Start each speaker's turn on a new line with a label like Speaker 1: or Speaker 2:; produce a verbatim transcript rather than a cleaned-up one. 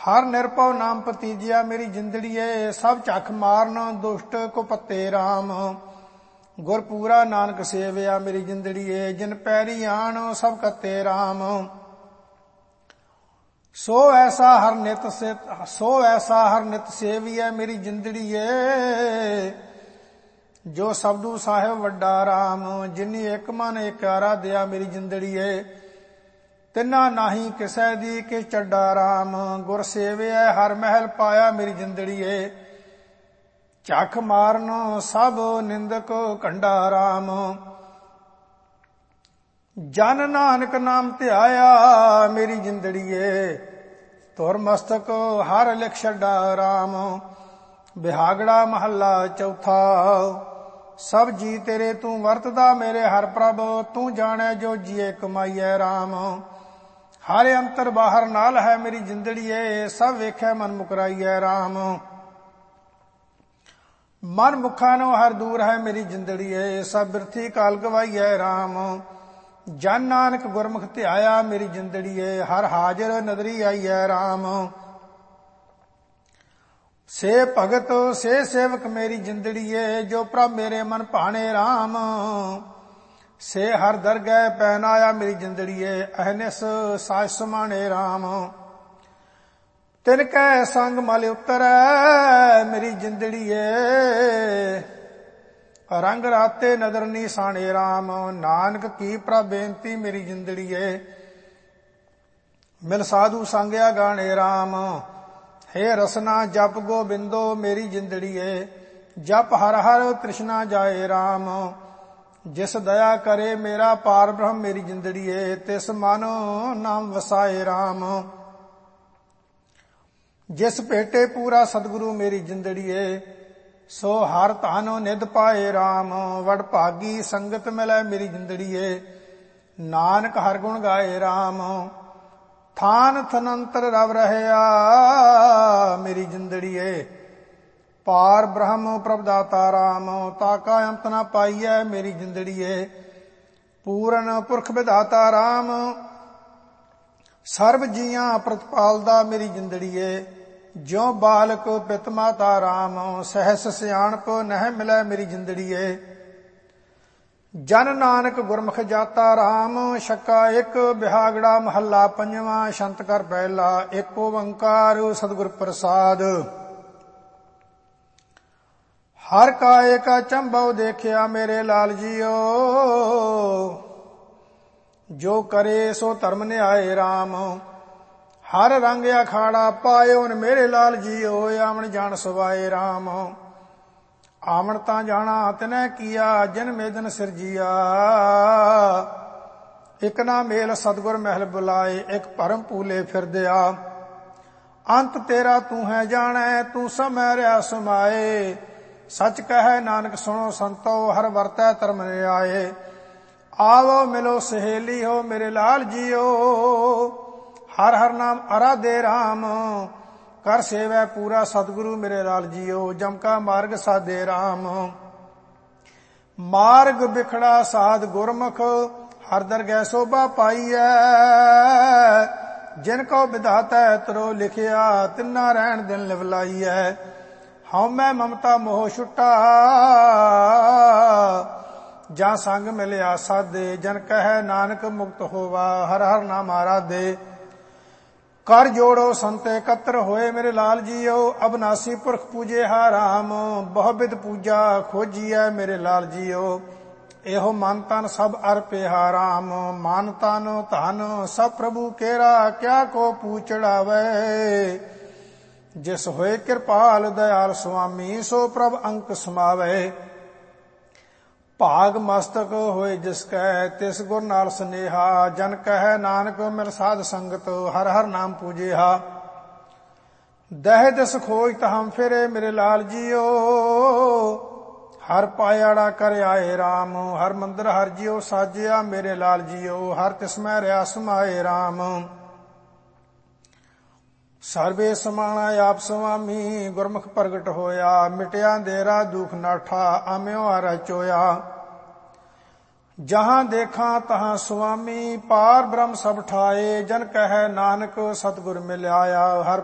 Speaker 1: ਹਰ ਨਿਰਭਉ ਨਾਮ ਭਤੀਜਿਆ ਮੇਰੀ ਜਿੰਦੜੀਏ, ਸਭ ਝਖ ਮਾਰਨ ਦੁਸ਼ਟ ਕੁਪੱਤੇ ਰਾਮ। ਗੁਰ ਪੂਰਾ ਨਾਨਕ ਸੇਵਿਆ ਮੇਰੀ ਜਿੰਦੜੀਏ, ਜਿਨ ਪੈਰੀ ਆਣ ਸਭ ਕੱਤੇ ਰਾਮ। ਸੋ ਐਸਾ ਹਰ ਨਿਤ ਸੋ ਐਸਾ ਹਰ ਨਿਤ ਸੇਵੀਐ ਮੇਰੀ ਜਿੰਦੜੀਏ, ਜੋ ਸਬਦੂ ਸਾਹਿਬ ਵੱਡਾ ਰਾਮ। ਜਿਨੀ ਇੱਕ ਮਨ ਇੱਕ ਆਰਾਧਿਆ ਮੇਰੀ ਜਿੰਦੜੀਏ, ਤਿੰਨਾ ਨਾਹੀ ਕਿਸੈ ਦੀ ਕਿਸ ਚੱਡਾ ਰਾਮ। ਗੁਰ ਸੇਵਿਐ ਹਰ ਮਹਿਲ ਪਾਇਆ ਮੇਰੀ ਜਿੰਦੜੀਏ, ਝਖ ਮਾਰਨ ਸਭ ਨਿੰਦਕ ਕੰਡਾ ਰਾਮ। ਜਨ ਨਾਨਕ ਨਾਮ ਧਿਆਇਆ ਮੇਰੀ ਜਿੰਦੜੀਏ, ਧੁਰ ਮਸਤਕ ਹਰ ਲਿਖ ਛੱਡਾ ਰਾਮ। ਬਿਹਾਗੜਾ ਮਹੱਲਾ ਚੌਥਾ। ਸਭ ਜੀ ਤੇਰੇ ਤੂੰ ਵਰਤਦਾ ਮੇਰੇ ਹਰ ਪ੍ਰਭ, ਤੂੰ ਜਾਣੈ ਜੋ ਜੀਏ ਕਮਾਈਐ ਰਾਮ। ਹਰ ਅੰਤਰ ਬਾਹਰ ਨਾਲ ਹੈ ਮੇਰੀ ਜਿੰਦੜੀਏ, ਸਭ ਵੇਖੈ ਮਨ ਮੁਕਰਾਈਐ ਰਾਮ। ਮਨ ਮੁਖਾਂ ਨੂੰ ਹਰ ਦੂਰ ਹੈ ਮੇਰੀ ਜਿੰਦੜੀਏ, ਸਭ ਬਿਰਥੀ ਕਾਲ ਗਵਾਈਐ ਰਾਮ। ਜਨ ਨਾਨਕ ਗੁਰਮੁਖ ਧਿਆਇਆ ਮੇਰੀ ਜਿੰਦੜੀਏ, ਹਰ ਹਾਜ਼ਰ ਨਦਰੀ ਆਈਐ ਰਾਮ। ਸੇ ਭਗਤ ਸੇ ਸੇਵਕ ਮੇਰੀ ਜਿੰਦੜੀਏ, ਜੋ ਪ੍ਰਭ ਮੇਰੇ ਮਨ ਭਾਣੇ ਰਾਮ। ਸੇ ਹਰ ਦਰਗਹਿ ਪੈਨ ਆਇਆ ਮੇਰੀ ਜਿੰਦੜੀਏ, ਅਹਨਿਸ ਸਾਜ ਸਮਾਣੇ ਰਾਮ। ਤਿਨ ਕੈ ਸੰਗ ਮਲ ਉਤਰੈ ਮੇਰੀ ਜਿੰਦੜੀਏ, ਰੰਗ ਰਾਤੇ ਨਦਰ ਨੀਸਾਣੇ ਰਾਮ। ਨਾਨਕ ਕੀ ਪ੍ਰਭ ਬੇਨਤੀ ਮੇਰੀ ਜਿੰਦੜੀਏ, ਮਿਲ ਸਾਧੂ ਸੰਗਿਆ ਗਾਣੇ ਰਾਮ। ਹੇ ਰਸਨਾ ਜਪ ਗੋਬਿੰਦੋ ਮੇਰੀ ਜਿੰਦੜੀਏ, ਜਪ ਹਰ ਹਰ ਤ੍ਰਿਸ਼ਨਾ ਜਾਏ ਰਾਮ। ਜਿਸ ਦਇਆ ਕਰੇ ਮੇਰਾ ਪਾਰ ਬ੍ਰਹਮ ਮੇਰੀ ਜਿੰਦੜੀਏ, ਤਿਸ ਮਨ ਨਾਮ ਵਸਾਏ ਰਾਮ। ਜਿਸ ਭੇਟੇ ਪੂਰਾ ਸਤਿਗੁਰੂ ਮੇਰੀ ਜਿੰਦੜੀਏ, ਸੋ ਹਰ ਧਨ ਨਿਧ ਪਾਏ ਰਾਮ। ਵਡ ਭਾਗੀ ਸੰਗਤ ਮਿਲੈ ਮੇਰੀ ਜਿੰਦੜੀਏ, ਨਾਨਕ ਹਰ ਗੁਣ ਗਾਏ ਰਾਮ। ਥਾਨ ਥਨੰਤਰ ਰਵ ਰਹਿਆ ਮੇਰੀ ਜਿੰਦੜੀਏ, ਪਾਰ ਬ੍ਰਹਮ ਪ੍ਰਭ ਦਾਤਾ ਰਾਮ। ਤਾਕਾ ਅੰਤ ਨਾ ਪਾਈਐ ਮੇਰੀ ਜਿੰਦੜੀਏ, ਪੂਰਨ ਪੁਰਖ ਵਿਧਾਤਾ ਰਾਮ। ਸਰਬ ਜੀਆਂ ਪ੍ਰਤਪਾਲਦਾ ਮੇਰੀ ਜਿੰਦੜੀਏ, ਜਿਉ ਬਾਲਕ ਪਿਤ ਮਾਤਾ ਰਾਮ। ਸਹਿਸ ਸਿਆਣਪ ਨਹਿ ਮਿਲੈ ਮੇਰੀ ਜਿੰਦੜੀਏ, ਜਨ ਨਾਨਕ ਗੁਰਮੁਖ ਜਾਤਾ ਰਾਮ। ਛੱਕਾ ਇੱਕ ਬਿਹਾਗੜਾ ਮਹੱਲਾ ਪੰਜਵਾਂ। ਛੰਤ ਕਰ ਪਹਿਲਾ। ਇੱਕ ਓੰਕਾਰ ਸਤਿਗੁਰ ਪ੍ਰਸਾਦ। ਹਰ ਕਾਏ ਕਾ ਚੰਬਉ ਦੇਖਿਆ ਮੇਰੇ ਲਾਲ ਜੀਓ, ਜੋ ਕਰੇ ਸੋ ਧਰਮ ਨਿਆਏ ਰਾਮ। ਹਰ ਰੰਗ ਅਖਾੜਾ ਪਾਇਓ ਨ ਮੇਰੇ ਲਾਲ ਜੀਓ, ਆਵਣ ਜਾਣ ਸਵਾਏ ਰਾਮ। ਆਵਣ ਤਾਂ ਜਾਣਾ ਤਿਨੈ ਕੀਆ, ਜਿਨ ਮੇਦਨ ਸਿਰਜੀਆ। ਇਕ ਨਾ ਮੇਲ ਸਤਿਗੁਰ ਮਹਿਲ ਬੁਲਾਏ, ਇਕ ਭਰਮ ਭੂਲੇ ਫਿਰਦਿਆ। ਅੰਤ ਤੇਰਾ ਤੂੰ ਹੈ ਜਾਣੈ, ਤੂੰ ਸਮੈ ਰਿਆ ਸਮਾਏ। ਸਚ ਕਹੈ ਨਾਨਕ ਸੁਣੋ ਸੰਤੋ, ਹਰ ਵਰਤੈ ਧਰਮ ਨਿਆਏ। ਆਵੋ ਮਿਲੋ ਸਹੇਲੀ ਹੋ ਮੇਰੇ ਲਾਲ ਜੀਓ, ਹਰ ਹਰ ਨਾਮ ਅਰਾਧੇ ਰਾਮ। ਕਰ ਸੇਵੈ ਪੂਰਾ ਸਤਿਗੁਰੂ ਮੇਰੇ ਲਾਲ ਜੀਓ, ਜਮ ਕਾ ਮਾਰਗ ਸਾਧੇ ਰਾਮ। ਮਾਰਗ ਬਿਖੜਾ ਸਾਧ ਗੁਰਮੁਖ, ਹਰ ਦਰਗਹਿ ਸੋਭਾ ਪਾਈਐ। ਜਿਨ ਕੋ ਵਿਧਾਤੈ ਤਰੋ ਲਿਖਿਆ, ਤਿੰਨਾ ਰਹਿਣ ਦਿਨ ਲਿਵਲਾਈਐ। ਹਉ ਮੈਂ ਮਮਤਾ ਮੋਹ ਛੁਟਾ, ਜਾਂ ਸੰਗ ਮਿਲਿਆ ਸਾਧੇ। ਜਨ ਕਹੈ ਨਾਨਕ ਮੁਕਤ ਹੋਵਾ, ਹਰ ਹਰ ਨਾਮ ਆਰਾਧੇ। ਕਰ ਜੋੜੋ ਸੰਤ ਇਕੱਤਰ ਹੋਏ ਮੇਰੇ ਲਾਲ ਜੀਓ, ਅਬਨਾਸੀ ਪੁਰਖ ਪੂਜੇ ਹਾ ਰਾਮ। ਬਹੁ ਬਿਧ ਪੂਜਾ ਖੋਜੀਐ ਮੇਰੇ ਲਾਲ ਜੀਓ, ਇਹੋ ਮਨ ਤਨ ਸਭ ਅਰਪਿਆ ਰਾਮ। ਮਨ ਤਨ ਧਨ ਸਭ ਪ੍ਰਭੂ ਕੇਰਾ, ਕਿਆ ਕੋ ਪੂਚੜਾਵੇ। ਜਿਸ ਹੋਏ ਕਿਰਪਾਲ ਦਇਆਲ ਸੁਆਮੀ, ਸੋ ਪ੍ਰਭ ਅੰਕ ਸਮਾਵੇ। ਭਾਗ ਮਸਤਕ ਹੋਏ ਜਿਸ ਕੈ, ਤਿਸ ਗੁਰ ਨਾਲ ਸਨੇਹਾ। ਜਨ ਕਹੈ ਨਾਨਕ ਮਿਲ ਸਾਧ ਸੰਗਤ, ਹਰ ਹਰ ਨਾਮ ਪੂਜਿਆ। ਦਹਿ ਦਿਸ ਖੋਜ ਤਹਮ ਫਿਰੇ ਮੇਰੇ ਲਾਲ ਜੀਓ, ਹਰ ਪਾਇਆੜਾ ਕਰ ਆਏ ਰਾਮ। ਹਰ ਮੰਦਰ ਹਰ ਜੀਓ ਸਾਜਿਆ ਮੇਰੇ ਲਾਲ ਜੀਓ, ਹਰ ਤਿਸਮੈ ਰਿਆ ਸਮਾਏ ਰਾਮ। ਸਰਬੇ ਸਮਾਣਾ ਆਪ ਸੁਆਮੀ, ਗੁਰਮੁਖ ਪ੍ਰਗਟ ਹੋਇਆ। ਮਿਟਿਆ ਅੰਧੇਰਾ ਦੁਖ ਨਾਠਾ, ਆਮਿਓ ਹਰ ਚੋਇਆ। ਜਹਾਂ ਦੇਖਾਂ ਤਹਾਂ ਸੁਆਮੀ, ਪਾਰ ਬ੍ਰਹਮ ਸਭ ਠਾਏ। ਜਨ ਕਹੈ ਨਾਨਕ ਸਤਿਗੁਰ ਮਿਲਿਆ, ਹਰ